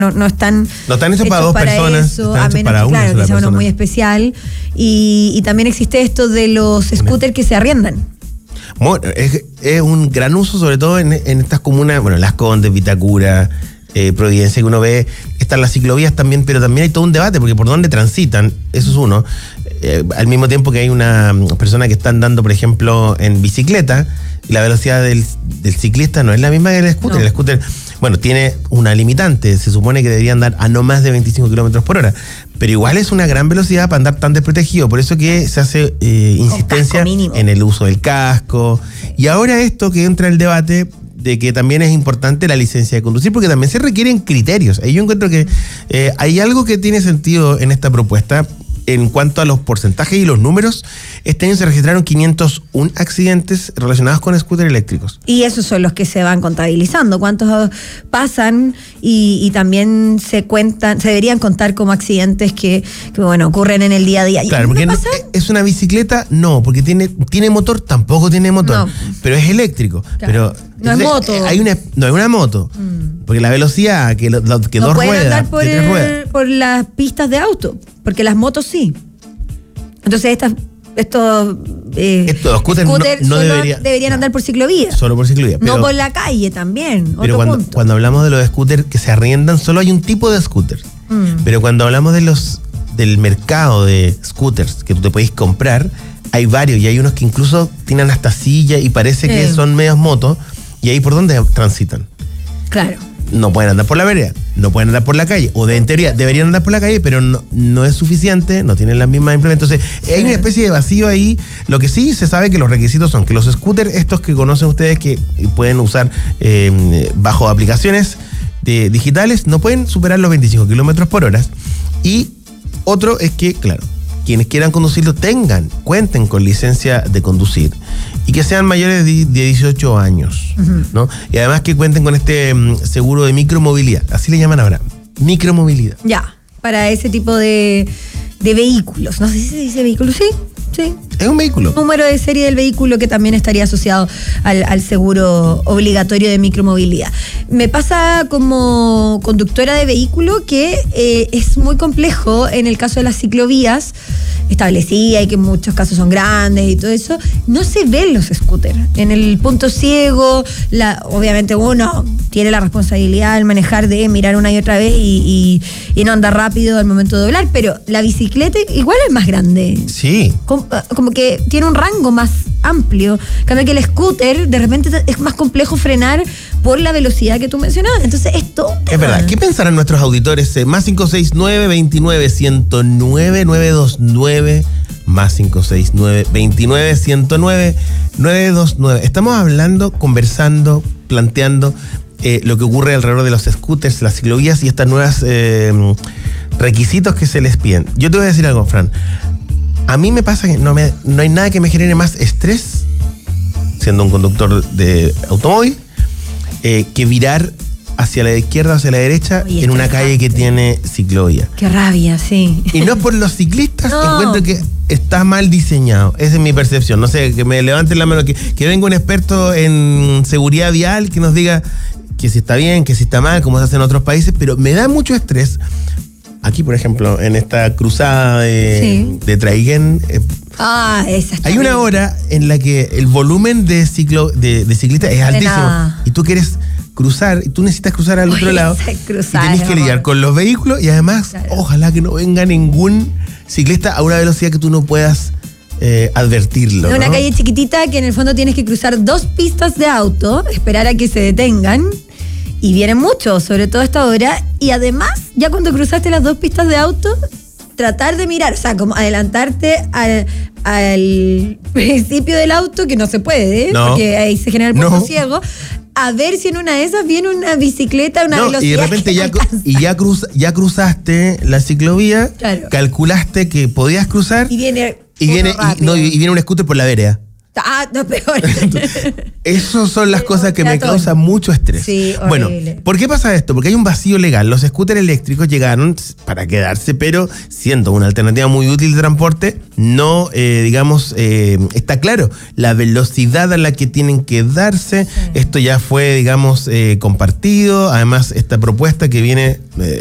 no están hechos para dos personas, eso, están a hechos menos para que, una claro, sola que sea uno persona. muy especial. Y también existe esto de los scooters que se arriendan. Bueno, es un gran uso, sobre todo en estas comunas, bueno, Las Condes, Vitacura, Providencia, que uno ve, están las ciclovías también, pero también hay todo un debate, porque por dónde transitan, eso es uno. Al mismo tiempo que hay una persona que está andando, por ejemplo, en bicicleta, y la velocidad del ciclista no es la misma que el scooter. No. El scooter, bueno, tiene una limitante, se supone que debería andar a no más de 25 kilómetros por hora, pero igual es una gran velocidad para andar tan desprotegido, por eso que se hace insistencia en el uso del casco. Y ahora esto que entra el debate de que también es importante la licencia de conducir, porque también se requieren criterios. Ahí yo encuentro que hay algo que tiene sentido en esta propuesta. En cuanto a los porcentajes y los números, este año se registraron 501 accidentes relacionados con scooters eléctricos. Y esos son los que se van contabilizando. ¿Cuántos pasan? Y también se deberían contar como accidentes que bueno, ocurren en el día a día. Claro, porque no, ¿es una bicicleta? No, porque tiene motor, tampoco tiene motor. No. Pero es eléctrico. Claro. Pero no es moto. No es una moto. Porque la velocidad que dos ruedas, andar tres ruedas. Por las pistas de auto, porque las motos sí. Entonces estos scooters no deberían andar por ciclovías. Solo por ciclovías. No por la calle también. Pero cuando hablamos de los scooters que se arriendan, solo hay un tipo de scooter. Pero cuando hablamos del mercado de scooters que tú te podés comprar, hay varios, y hay unos que incluso tienen hasta silla y parece que son medios motos. ¿Y ahí por dónde transitan? Claro. No pueden andar por la vereda, no pueden andar por la calle, o en teoría deberían andar por la calle, pero no es suficiente, no tienen las mismas implementos. Entonces, hay una especie de vacío ahí. Lo que sí se sabe que los requisitos son que los scooters, estos que conocen ustedes, que pueden usar bajo aplicaciones digitales, no pueden superar los 25 kilómetros por hora. Y otro es que, claro, quienes quieran conducirlo cuenten con licencia de conducir y que sean mayores de 18 años, ¿no? Y además que cuenten con este seguro de micromovilidad, así le llaman ahora, micromovilidad. Ya, para ese tipo de vehículos. No sé si se dice vehículo, sí. Es un vehículo. Número de serie del vehículo que también estaría asociado al seguro obligatorio de micromovilidad. Me pasa como conductora de vehículo que es muy complejo en el caso de las ciclovías establecida y que en muchos casos son grandes y todo eso, no se ven los scooters. En el punto ciego, obviamente uno tiene la responsabilidad al manejar de mirar una y otra vez y no andar rápido al momento de doblar, pero la bicicleta igual es más grande. Sí. Como que tiene un rango más amplio. Cambia que el scooter, de repente es más complejo frenar por la velocidad que tú mencionabas. Entonces, esto es verdad. ¿Qué pensarán nuestros auditores? Más 569-29-109-929. Más 569-29-109-929. Estamos hablando, conversando, planteando lo que ocurre alrededor de los scooters, las ciclovías y estas nuevas requisitos que se les piden. Yo te voy a decir algo, Fran. A mí me pasa que no hay nada que me genere más estrés, siendo un conductor de automóvil, que virar hacia la izquierda o hacia la derecha en una calle que tiene ciclovía. Qué rabia, sí. Y no por los ciclistas, no. Encuentro que está mal diseñado. Esa es mi percepción. No sé, que me levanten la mano, que venga un experto en seguridad vial que nos diga que si está bien, que si está mal, como se hace en otros países, pero me da mucho estrés. Aquí, por ejemplo, en esta cruzada de Traiguén, hay una hora en la que el volumen de ciclista es altísimo. Y tú quieres cruzar, y tú necesitas cruzar al otro lado. Y tenés que lidiar con los vehículos y además, ojalá que no venga ningún ciclista a una velocidad que tú no puedas advertirlo. En una calle chiquitita que en el fondo tienes que cruzar 2 pistas de auto, esperar a que se detengan. Y vienen muchos, sobre todo a esta hora. Y además, ya cuando cruzaste las 2 pistas de auto, tratar de mirar, o sea, como adelantarte al principio del auto, que no se puede, porque ahí se genera el punto ciego, a ver si en una de esas viene una bicicleta a una velocidad. Y de repente ya cruzaste la ciclovía, calculaste que podías cruzar, y viene un scooter por la vereda. No, peor. Esas son las cosas que me causan mucho estrés. Sí, bueno, horrible. ¿por qué pasa esto? Porque hay un vacío legal. Los scooters eléctricos llegaron para quedarse, pero siendo una alternativa muy útil de transporte, no, está claro la velocidad a la que tienen que darse. Sí. Esto ya fue, compartido. Además, esta propuesta que viene